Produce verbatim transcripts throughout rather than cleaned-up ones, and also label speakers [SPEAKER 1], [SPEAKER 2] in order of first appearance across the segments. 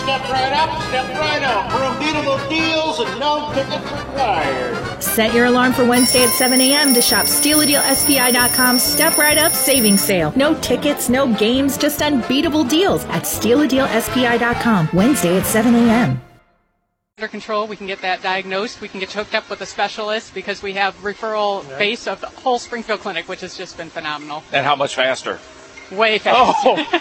[SPEAKER 1] Step right up, step right out for unbeatable deals and no tickets required.
[SPEAKER 2] Set your alarm for Wednesday at seven a.m. to shop Steal a Deal S P I dot com Step Right Up Savings Sale. No tickets, no games, just unbeatable deals at Steal a Deal S P I dot com Wednesday at seven a.m.
[SPEAKER 3] Under control, we can get that diagnosed. We can get you hooked up with a specialist because we have referral yeah. base of the whole Springfield Clinic, which has just been phenomenal.
[SPEAKER 4] And how much faster?
[SPEAKER 3] Way faster.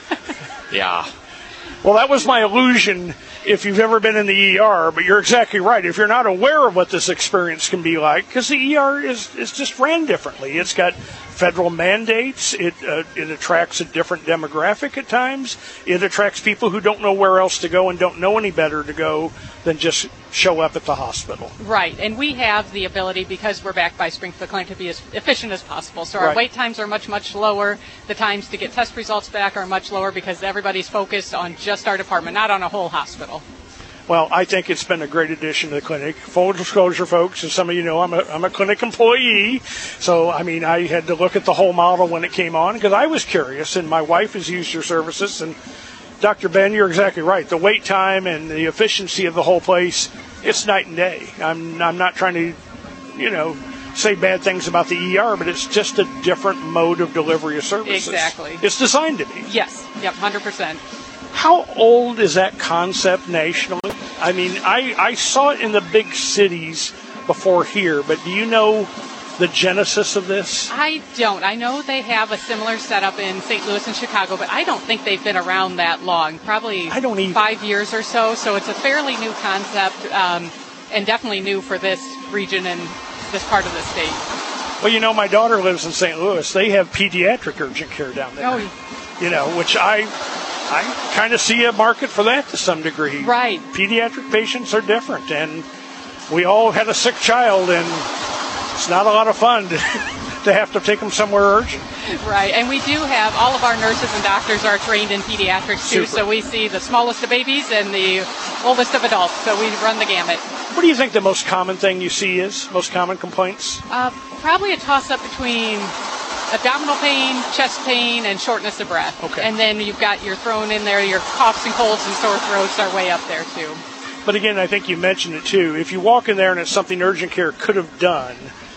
[SPEAKER 4] Oh, yeah.
[SPEAKER 5] Well, that was my illusion if you've ever been in the E R, but you're exactly right. If you're not aware of what this experience can be like, because the E R is, is just ran differently. It's got federal mandates. It uh, it attracts a different demographic at times. It attracts people who don't know where else to go and don't know any better to go than just show up at the hospital.
[SPEAKER 3] Right, and we have the ability, because we're backed by Springfield Clinic, to be as efficient as possible. So our
[SPEAKER 5] right.
[SPEAKER 3] wait times are much, much lower. The times to get test results back are much lower because everybody's focused on just our department, not on a whole hospital.
[SPEAKER 5] Well, I think it's been a great addition to the clinic. Full disclosure, folks, as some of you know, I'm a, I'm a clinic employee. So, I mean, I had to look at the whole model when it came on because I was curious, and my wife has used your services. And Doctor Ben, you're exactly right. The wait time and the efficiency of the whole place, it's night and day. I'm, I'm not trying to, you know, say bad things about the E R, but it's just a different mode of delivery of services.
[SPEAKER 3] Exactly.
[SPEAKER 5] It's designed to be.
[SPEAKER 3] Yes. Yep, one hundred percent.
[SPEAKER 5] How old is that concept nationally? I mean, I, I saw it in the big cities before here, but do you know the genesis of this?
[SPEAKER 3] I don't. I know they have a similar setup in Saint Louis and Chicago, but I don't think they've been around that long, probably
[SPEAKER 5] I don't
[SPEAKER 3] five years or so. So it's a fairly new concept um, and definitely new for this region and this part of the state.
[SPEAKER 5] Well, you know, my daughter lives in Saint Louis. They have pediatric urgent care down there.
[SPEAKER 3] Oh.
[SPEAKER 5] You know, which I... I kind of see a market for that to some degree.
[SPEAKER 3] Right.
[SPEAKER 5] Pediatric patients are different, and we all had a sick child, and it's not a lot of fun to, to have to take them somewhere urgent.
[SPEAKER 3] Right, and we do have, all of our nurses and doctors are trained in pediatrics too,
[SPEAKER 5] Super.
[SPEAKER 3] So we see the smallest of babies and the oldest of adults, so we run the gamut.
[SPEAKER 5] What do you think the most common thing you see is, most common complaints?
[SPEAKER 3] Uh, probably a toss-up between abdominal pain, chest pain, and shortness of breath.
[SPEAKER 5] Okay.
[SPEAKER 3] And then you've got your thrown in there, your coughs and colds and sore throats are way up there too.
[SPEAKER 5] But again, I think you mentioned it too. If you walk in there and it's something urgent care could have done,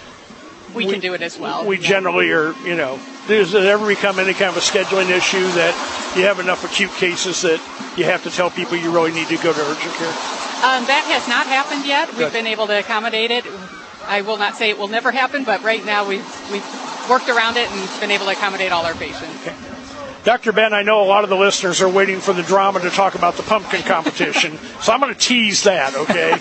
[SPEAKER 3] we, we can do it as well.
[SPEAKER 5] We
[SPEAKER 3] yeah.
[SPEAKER 5] generally are, you know, does it ever become any kind of a scheduling issue that you have enough acute cases that you have to tell people you really need to go to urgent care?
[SPEAKER 3] Um, that has not happened yet. We've
[SPEAKER 5] Good.
[SPEAKER 3] been able to accommodate it. I will not say it will never happen, but right now we've we've worked around it and been able to accommodate all our patients.
[SPEAKER 5] Okay. Doctor Ben, I know a lot of the listeners are waiting for the drama to talk about the pumpkin competition, so I'm going to tease that, okay?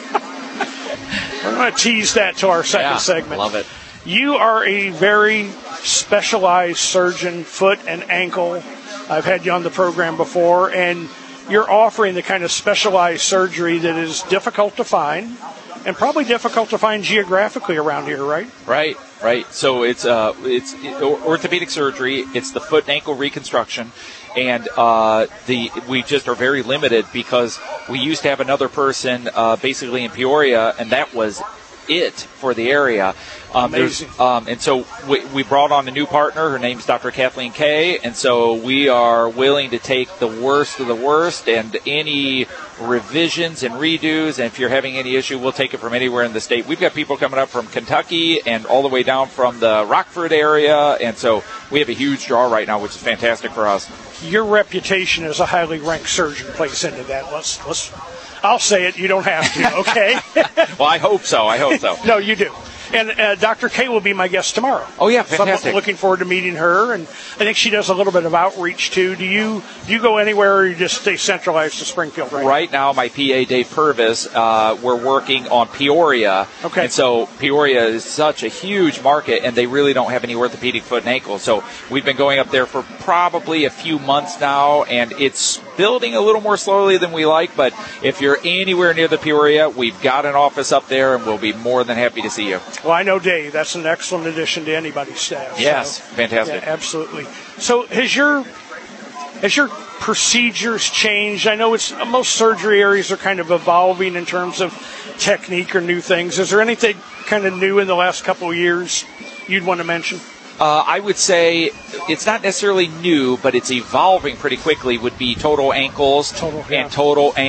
[SPEAKER 5] We're going to tease that to our second
[SPEAKER 4] yeah,
[SPEAKER 5] segment.
[SPEAKER 4] Love it.
[SPEAKER 5] You are a very specialized surgeon, foot and ankle. I've had you on the program before, and you're offering the kind of specialized surgery that is difficult to find and probably difficult to find geographically around here, right?
[SPEAKER 4] Right, right. So it's uh, it's orthopedic surgery. It's the foot and ankle reconstruction, and uh, the we just are very limited because we used to have another person uh, basically in Peoria, and that was it for the area. Um,
[SPEAKER 5] Amazing.
[SPEAKER 4] Um, and so we, we brought on a new partner. Her name's Doctor Kathleen Kay, and so we are willing to take the worst of the worst and any revisions and redos, and if you're having any issue, we'll take it from anywhere in the state. We've got people coming up from Kentucky and all the way down from the Rockford area, and so we have a huge draw right now, which is fantastic for us.
[SPEAKER 5] Your reputation as a highly ranked surgeon plays into that. Let's let's. I'll say it. You don't have to. Okay.
[SPEAKER 4] Well, I hope so. I hope so.
[SPEAKER 5] No, you do. And uh, Doctor Kay will be my guest tomorrow.
[SPEAKER 4] Oh, yeah,
[SPEAKER 5] So
[SPEAKER 4] fantastic.
[SPEAKER 5] I'm looking forward to meeting her, and I think she does a little bit of outreach, too. Do you do you go anywhere, or you just stay centralized to Springfield right,
[SPEAKER 4] right now? My P A, Dave Purvis, uh, we're working on Peoria.
[SPEAKER 5] Okay.
[SPEAKER 4] And so Peoria is such a huge market, and they really don't have any orthopedic foot and ankle. So we've been going up there for probably a few months now, and it's building a little more slowly than we like, but if you're anywhere near the Peoria, we've got an office up there, and we'll be more than happy to see you.
[SPEAKER 5] Well, I know Dave. That's an excellent addition to anybody's staff.
[SPEAKER 4] Yes,
[SPEAKER 5] so,
[SPEAKER 4] fantastic.
[SPEAKER 5] Yeah, absolutely. So has your has your procedures changed? I know it's most surgery areas are kind of evolving in terms of technique or new things. Is there anything kind of new in the last couple of years you'd want to mention?
[SPEAKER 4] Uh, I would say it's not necessarily new, but it's evolving pretty quickly, would be total ankles
[SPEAKER 5] Total, yeah.
[SPEAKER 4] and total ankles.